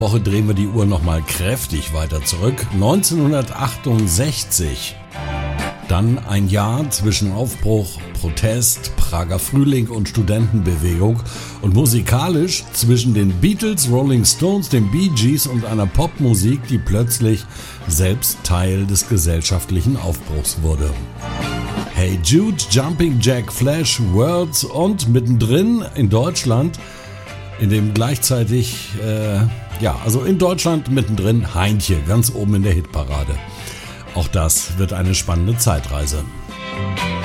Woche drehen wir die Uhr nochmal kräftig weiter zurück. 1968. Dann ein Jahr zwischen Aufbruch, Protest, Prager Frühling und Studentenbewegung und musikalisch zwischen den Beatles, Rolling Stones, den Bee Gees und einer Popmusik, die plötzlich selbst Teil des gesellschaftlichen Aufbruchs wurde. Hey Jude, Jumping Jack Flash, Words und mittendrin in Deutschland, in dem gleichzeitig, in Deutschland mittendrin Heintje, ganz oben in der Hitparade. Auch das wird eine spannende Zeitreise.